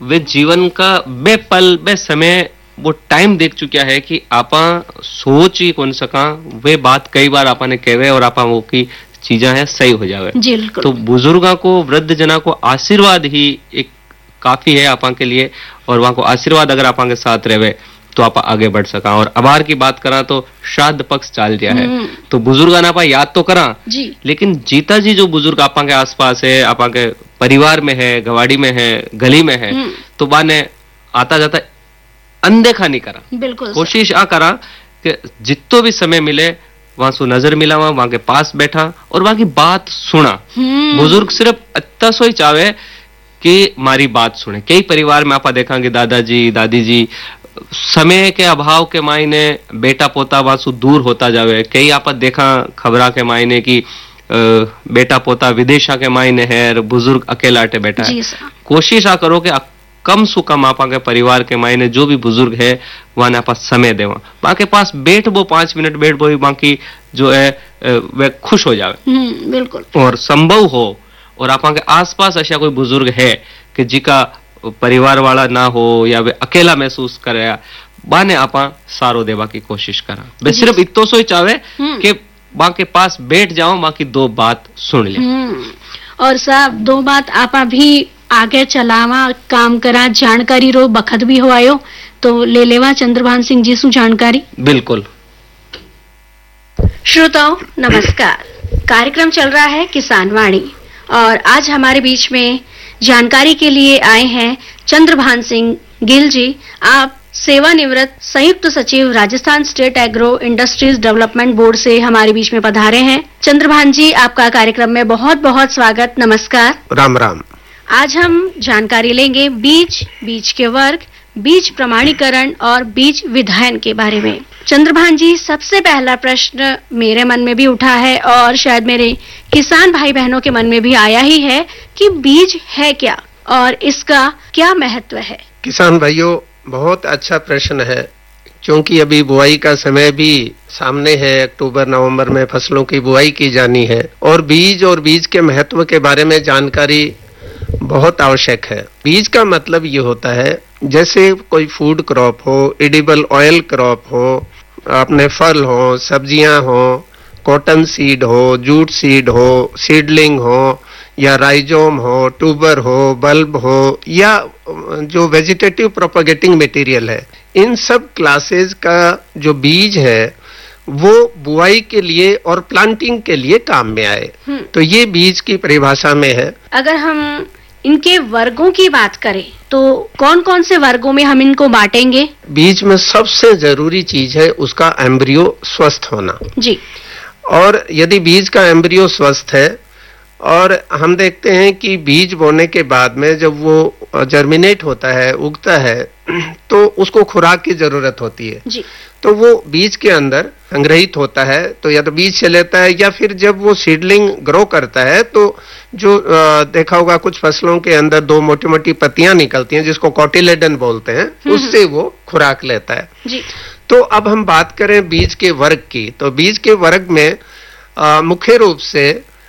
वे जीवन का बे पल बे समय वो टाइम देख चुक्या है कि आपा सोच ही कौन सका वे बात कई बार आपा ने कहवे और आपा वो की चीजें है सही हो जावे। जी बिल्कुल। तो बुजुर्गा को वृद्ध जना को आशीर्वाद ही एक काफी है आपा के लिए, और वहां को आशीर्वाद अगर आपा के साथ रहे तो आप आगे बढ़ सका। और अबार की बात करा तो श्राद्ध पक्ष चाल दिया है, तो बुजुर्गा ना आपा याद तो करा जी, लेकिन जीता जी जो बुजुर्ग आपा के आसपास है, आपा के परिवार में है, गवाड़ी में है, गली में है, तो बाने आता जाता अनदेखा नहीं करा। बिल्कुल कोशिश आ करा कि जितो भी समय मिले वहां से नजर मिलावा, वहां के पास बैठा और वहां की बात सुना। बुजुर्ग सिर्फ इतना सो ही चाहे कि मारी बात सुने। कई परिवार में आपा देखेंगे दादाजी दादी जी समय के अभाव के मायने बेटा पोता वासु दूर होता जावे। कई आप देखा खबरा के मायने की बेटा पोता विदेशा के मायने है, बुजुर्ग अकेला अटे बैठा है। कोशिश आ करो कि कम सु कम आपा के परिवार के मायने जो भी बुजुर्ग है वहां आपा समय देवा, बाकी पास बैठ वो 5 मिनट बैठ वो बाकी जो है वह खुश हो जावे। बिल्कुल। और संभव हो और आपा के आसपास ऐसा कोई बुजुर्ग है कि जिका परिवार वाला ना हो या वे अकेला महसूस करे, बाने आपा सारो देवा की कोशिश करा। वे सिर्फ इतो सो ही चाहे कि बाके पास बैठ जाओ, बाकी 2 बात सुन ले। और साहब 2 बात आपा भी आगे चलावा काम करा, जानकारी रो बखत भी हो आयो तो ले लेवा चंद्रभान सिंह जी सु जानकारी। बिल्कुल। श्रोताओं नमस्कार, कार्यक्रम चल रहा है किसान वाणी और आज हमारे बीच में जानकारी के लिए आए हैं चंद्रभान सिंह गिल जी। आप सेवानिवृत्त संयुक्त सचिव Rajasthan state agro industries development board से हमारे बीच में पधारे हैं। चंद्रभान जी आपका कार्यक्रम में बहुत बहुत स्वागत, नमस्कार। राम राम। आज हम जानकारी लेंगे बीज के वर्ग, बीज प्रमाणीकरण और बीज विधायन के बारे में। चंद्रभान जी, सबसे पहला प्रश्न मेरे मन में भी उठा है और शायद मेरे किसान भाई बहनों के मन में भी आया ही है कि बीज है क्या और इसका क्या महत्व है। किसान भाइयों, बहुत अच्छा प्रश्न है, क्योंकि अभी बुआई का समय भी सामने है। अक्टूबर नवंबर में फसलों की बुआई की जानी है और बीज के महत्व के बारे में जानकारी बहुत आवश्यक है। बीज का मतलब ये होता है जैसे कोई फूड क्रॉप हो, एडिबल ऑयल क्रॉप हो, अपने फल हो, सब्जियां हो, कॉटन सीड हो, जूट सीड हो, सीडलिंग हो या राइजोम हो, ट्यूबर हो, बल्ब हो या जो वेजिटेटिव प्रोपगेटिंग मटेरियल है, इन सब क्लासेस का जो बीज है वो बुआई के लिए और प्लांटिंग के लिए काम में आए, तो ये बीज की परिभाषा में है। अगर हम इनके वर्गों की बात करें तो कौन कौन से वर्गों में हम इनको बांटेंगे? बीज में सबसे जरूरी चीज है उसका एम्ब्रियो स्वस्थ होना जी। और यदि बीज का एम्ब्रियो स्वस्थ है, और हम देखते हैं कि बीज बोने के बाद में जब वो जर्मिनेट होता है, उगता है, तो उसको खुराक की जरूरत होती है जी। तो वो बीज के अंदर संग्रहित होता है, तो या तो बीज से लेता है या फिर जब वो सीडलिंग ग्रो करता है तो जो देखा होगा कुछ फसलों के अंदर 2 मोटी मोटी पत्तियां निकलती हैं जिसको कॉटिलेडन बोलते हैं, उससे वो खुराक लेता है जी। तो अब हम बात करें बीज के वर्ग की, तो बीज के वर्ग में मुख्य रूप से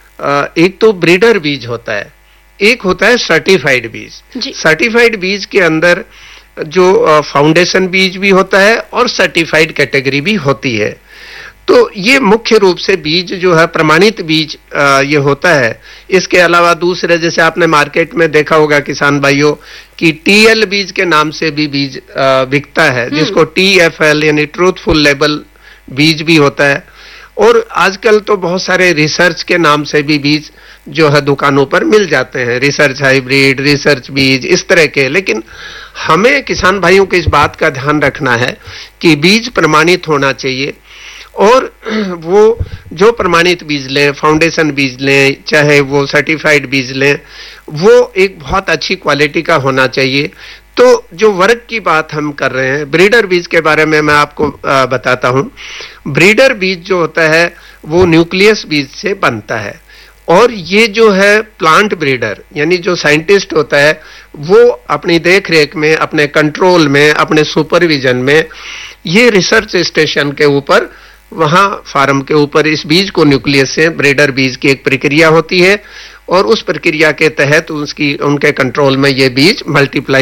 एक तो ब्रीडर बीज होता है, एक होता है सर्टिफाइड बीज। सर्टिफाइड बीज के अंदर जो फाउंडेशन बीज भी होता है और सर्टिफाइड कैटेगरी भी होती है। तो ये मुख्य रूप से बीज जो है प्रमाणित बीज ये होता है। इसके अलावा दूसरे जैसे आपने मार्केट में देखा होगा किसान भाइयों कि टीएल बीज के नाम से भी बीज बिकता है, जिसको TFL यानी ट्रूथफुल लेबल बीज भी होता है। और आजकल तो बहुत सारे रिसर्च के नाम से भी बीज जो है दुकानों पर मिल जाते हैं, रिसर्च हाइब्रिड, रिसर्च बीज, इस तरह के। लेकिन हमें किसान भाइयों को इस बात का ध्यान रखना है कि बीज प्रमाणित होना चाहिए, और वो जो प्रमाणित बीज लें, फाउंडेशन बीज लें, चाहे वो सर्टिफाइड बीज लें, वो एक बहुत अच्छी क्वालिटी का होना चाहिए। तो जो वर्ग की बात हम कर रहे हैं, ब्रीडर बीज के बारे में मैं आपको बताता हूं। ब्रीडर बीज जो होता है वो न्यूक्लियस बीज से बनता है, और ये जो है प्लांट ब्रीडर यानी जो साइंटिस्ट होता है वो अपनी देख रेख में, अपने कंट्रोल में, अपने सुपरविजन में ये रिसर्च स्टेशन के ऊपर, वहां फार्म के ऊपर इस बीज को न्यूक्लियस से ब्रीडर बीज की एक प्रक्रिया होती है, और उस प्रक्रिया के तहत उनके कंट्रोल में ये बीज मल्टीप्लाई